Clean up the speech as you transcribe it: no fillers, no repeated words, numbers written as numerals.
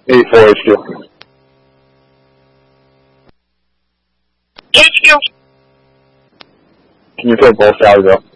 84 HQ. HQ. Can you put both sides up?